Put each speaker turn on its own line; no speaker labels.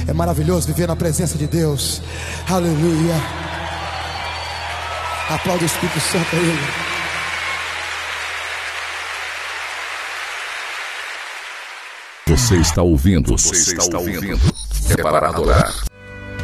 É maravilhoso viver na presença de Deus. Aleluia. Aplaude o Espírito Santo a Ele.
Você está ouvindo. É para adorar.